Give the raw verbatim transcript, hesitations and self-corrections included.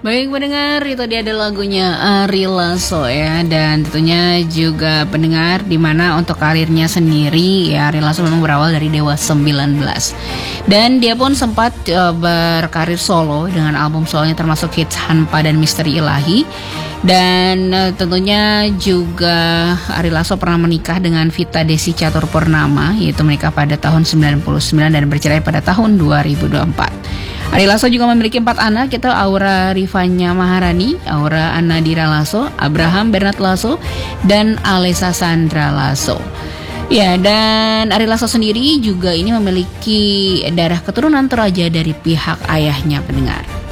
Baik pendengar, itu dia ada lagunya Ari Lasso ya. Dan tentunya juga pendengar, dimana untuk karirnya sendiri ya, Ari Lasso memang berawal dari Dewa sembilan belas. Dan dia pun sempat uh, berkarir solo dengan album solonya termasuk hits Hanpa dan Misteri Ilahi. Dan uh, tentunya juga Ari Lasso pernah menikah dengan Vita Desi Catur Purnama, yaitu menikah pada tahun sembilan puluh sembilan dan bercerai pada tahun dua ribu dua puluh empat. Ari Lasso juga memiliki empat anak, yaitu Aura Rifanya Maharani, Aura Anadira Lasso, Abraham Bernard Lasso, dan Alessa Sandra Lasso. Ya, dan Ari Lasso sendiri juga ini memiliki darah keturunan Toraja dari pihak ayahnya pendengar.